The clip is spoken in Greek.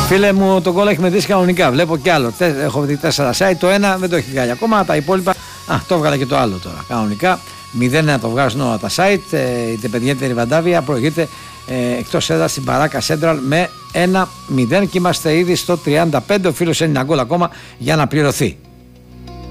Φίλε μου, το γκολ έχει μετρήσει κανονικά. Βλέπω κι άλλο. Έχω δει 4 site. Το ένα δεν το έχει βγάλει ακόμα. Τα υπόλοιπα. Το έβγαλε και το άλλο τώρα. Κανονικά. 0-1 το βγάζουν όλα τα site. Η Independiente Rivadavia προηγείται εκτός έδρας στην Παράκα Central με 1-0 και είμαστε ήδη στο 35. Ο φίλος είναι ένα γκολ ακόμα για να πληρωθεί.